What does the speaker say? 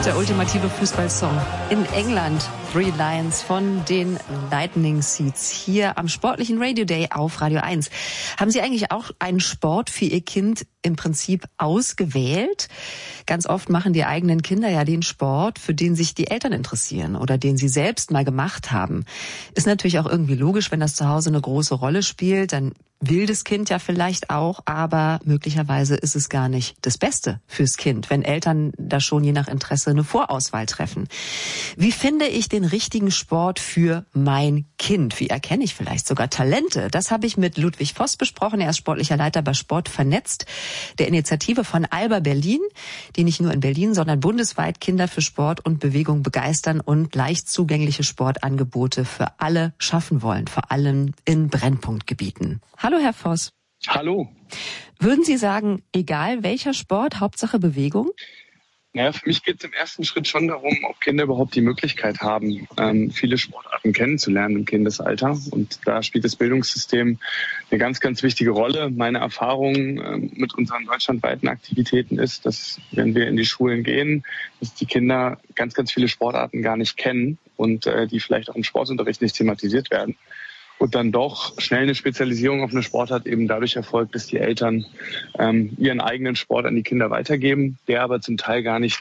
der ultimative Fußballsong. In England, Three Lions von den Lightning Seeds. Hier am sportlichen Radio Day auf Radio 1. Haben Sie eigentlich auch einen Sport für Ihr Kind im Prinzip ausgewählt? Ganz oft machen die eigenen Kinder ja den Sport, für den sich die Eltern interessieren oder den sie selbst mal gemacht haben. Ist natürlich auch irgendwie logisch, wenn das zu Hause eine große Rolle spielt, dann will das Kind ja vielleicht auch, aber möglicherweise ist es gar nicht das Beste fürs Kind, wenn Eltern da schon je nach Interesse eine Vorauswahl treffen. Wie finde ich den richtigen Sport für mein Kind? Wie erkenne ich vielleicht sogar Talente? Das habe ich mit Ludwig Voss besprochen. Er ist sportlicher Leiter bei Sport vernetzt, der Initiative von Alba Berlin, die nicht nur in Berlin, sondern bundesweit Kinder für Sport und Bewegung begeistern und leicht zugängliche Sportangebote für alle schaffen wollen, vor allem in Brennpunktgebieten. Hallo, Herr Voss. Hallo. Würden Sie sagen, egal welcher Sport, Hauptsache Bewegung? Naja, für mich geht es im ersten Schritt schon darum, ob Kinder überhaupt die Möglichkeit haben, viele Sportarten kennenzulernen im Kindesalter. Und da spielt das Bildungssystem eine ganz, ganz wichtige Rolle. Meine Erfahrung mit unseren deutschlandweiten Aktivitäten ist, dass wenn wir in die Schulen gehen, dass die Kinder ganz, ganz viele Sportarten gar nicht kennen und die vielleicht auch im Sportunterricht nicht thematisiert werden. Und dann doch schnell eine Spezialisierung auf eine Sportart eben dadurch erfolgt, dass die Eltern ihren eigenen Sport an die Kinder weitergeben, der aber zum Teil gar nicht